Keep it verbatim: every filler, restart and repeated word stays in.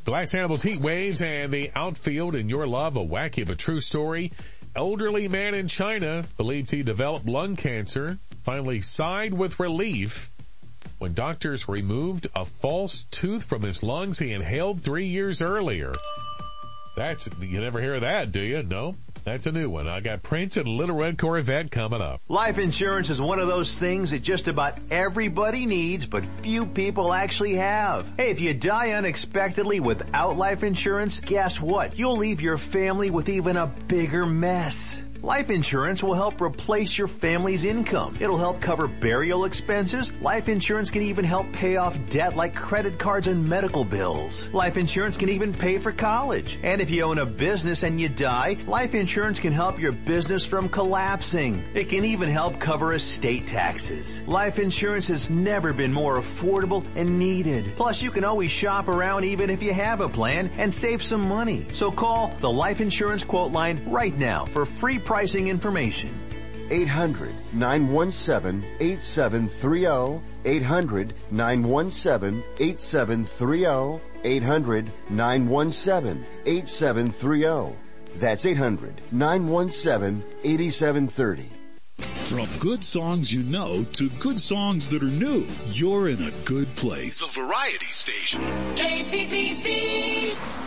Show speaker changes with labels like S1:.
S1: Glass Animals heat waves and the outfield in your love, a wacky but true story. Elderly man in China believed he developed lung cancer finally sighed with relief when doctors removed a false tooth from his lungs he inhaled three years earlier. That's, you never hear of that, do you? No? That's a new one. I got Prince and Little Red Corvette coming up.
S2: Life insurance is one of those things that just about everybody needs, but few people actually have. Hey, if you die unexpectedly without life insurance, guess what? You'll leave your family with even a bigger mess. Life insurance will help replace your family's income. It'll help cover burial expenses. Life insurance can even help pay off debt like credit cards and medical bills. Life insurance can even pay for college. And if you own a business and you die, life insurance can help your business from collapsing. It can even help cover estate taxes. Life insurance has never been more affordable and needed. Plus, you can always shop around even if you have a plan and save some money. So call the Life Insurance Quote Line right now for free pricing information.
S3: eight hundred, nine one seven, eight seven three zero. eight hundred, nine one seven, eight seven three zero. eight hundred, nine one seven, eight seven three zero. That's eight hundred, nine one seven, eight seven three zero.
S4: From good songs you know to good songs that are new, you're in a good place. The Variety Station.
S5: K P P V.